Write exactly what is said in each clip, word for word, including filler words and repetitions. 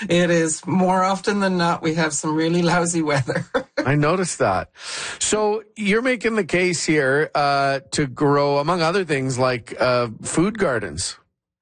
It is. More often than not, we have some really lousy weather. I noticed that. So you're making the case here uh, to grow, among other things, like uh, food gardens.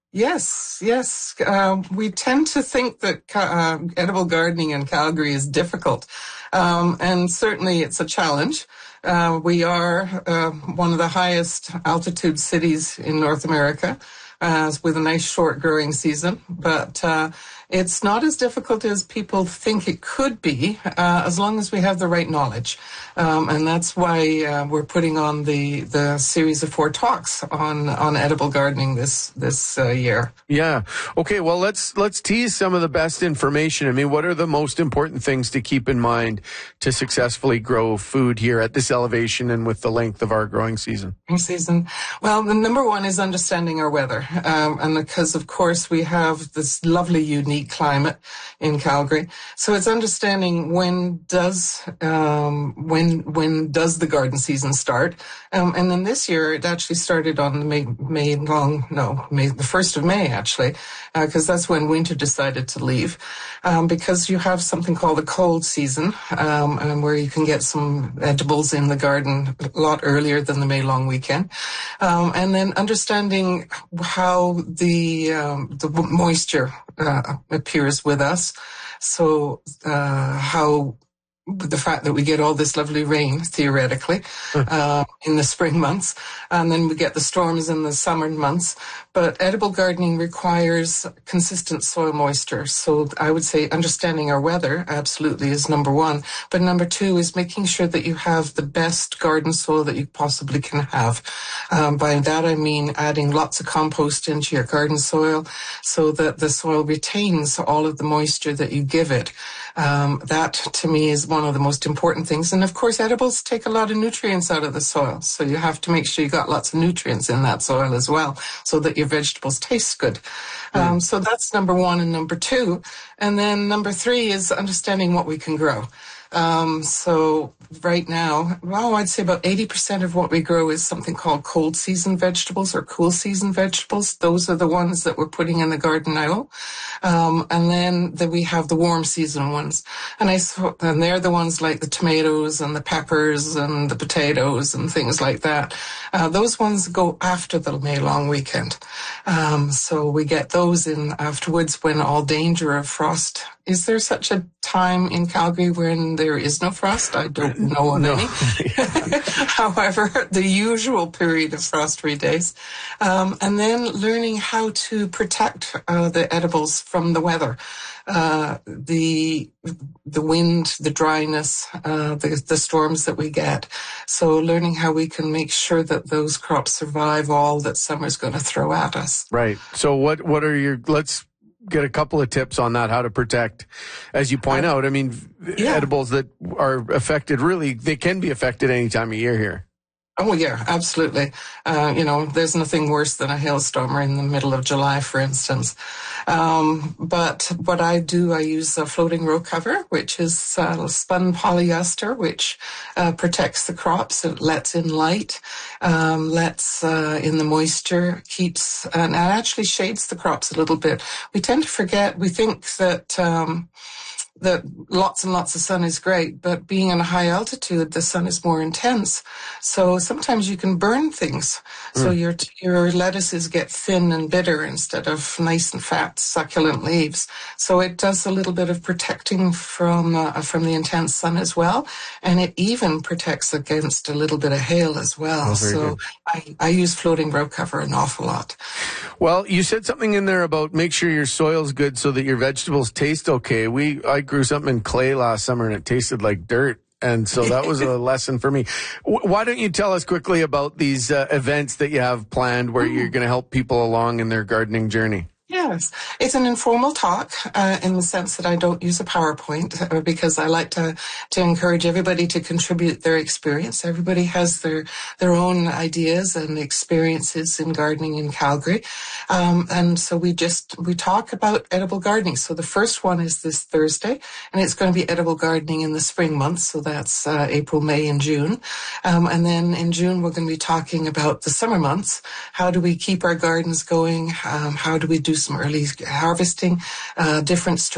Yes, yes. Um, we tend to think that uh, edible gardening in Calgary is difficult, um, and certainly it's a challenge. Uh, we are uh, one of the highest altitude cities in North America, uh, with a nice short growing season, but uh, it's not as difficult as people think it could be, uh, as long as we have the right knowledge. Um, and that's why uh, we're putting on the, the series of four talks on, on edible gardening this this uh, year. Yeah. Okay. Well, let's let's tease some of the best information. I mean, what are the most important things to keep in mind to successfully grow food here at this elevation and with the length of our growing season? Season. Well, the number one is understanding our weather, um, and because of course we have this lovely, unique climate in Calgary. So it's understanding when does um, when when does the garden season start, um, and then this year it actually started on the May, May long no May the first of May actually, because uh, that's when winter decided to leave, um, because you have something called a cold season, um, and where you can get some edibles in the garden a lot earlier than the May long weekend, um, and then understanding how the um, the moisture uh, appears with us. So uh, how the fact that we get all this lovely rain, theoretically, uh, in the spring months, and then we get the storms in the summer months. But edible gardening requires consistent soil moisture. So I would say understanding our weather absolutely is number one. But number two is making sure that you have the best garden soil that you possibly can have. Um, by that I mean adding lots of compost into your garden soil so that the soil retains all of the moisture that you give it. Um, that to me is one of the most important things. And of course, edibles take a lot of nutrients out of the soil. So you have to make sure you got lots of nutrients in that soil as well, so that your vegetables taste good. Mm. Um, so that's number one and number two. And then number three is understanding what we can grow. Um, so right now, well, I'd say about eighty percent of what we grow is something called cold season vegetables or cool season vegetables. Those are the ones that we're putting in the garden now. Um, and then the, we have the warm season ones. And I, and they're the ones like the tomatoes and the peppers and the potatoes and things like that. Uh, those ones go after the May long weekend. Um, so we get those in afterwards when all danger of frost. Is there such a time in Calgary when there is no frost? I don't know of no. any. However, the usual period of frost-free days. Um, and then learning how to protect uh, the edibles from the weather. Uh, the the wind, the dryness, uh, the, the storms that we get. So learning how we can make sure that those crops survive all that summer's going to throw at us. Right. So what, what are your, let's get a couple of tips on that, how to protect, as you point uh, out. I mean, yeah. edibles that are affected, really, they can be affected any time of year here. Oh, yeah, absolutely. Uh, you know, there's nothing worse than a hailstorm in the middle of July, for instance. Um, but what I do, I use a floating row cover, which is uh, spun polyester, which uh, protects the crops. It lets in light, um, lets uh, in the moisture, keeps, and actually shades the crops a little bit. We tend to forget, we think that... Um, that lots and lots of sun is great, but being in a high altitude, the sun is more intense. So sometimes you can burn things. Mm. So your your lettuces get thin and bitter instead of nice and fat, succulent leaves. So it does a little bit of protecting from uh, from the intense sun as well, and it even protects against a little bit of hail as well. Oh, so I, I use floating row cover an awful lot. Well, you said something in there about make sure your soil's good so that your vegetables taste okay. We I grew something in clay last summer and it tasted like dirt. And so that was a lesson for me. Why don't you tell us quickly about these uh, events that you have planned where you're going to help people along in their gardening journey? Yes, it's an informal talk uh, in the sense that I don't use a PowerPoint uh, because I like to, to encourage everybody to contribute their experience. Everybody has their, their own ideas and experiences in gardening in Calgary. Um, and so we just, we talk about edible gardening. So the first one is this Thursday, and it's going to be edible gardening in the spring months. So that's uh, April, May, and June. Um, and then in June, we're going to be talking about the summer months. How do we keep our gardens going? Um, how do we do some early harvesting, uh, different strategies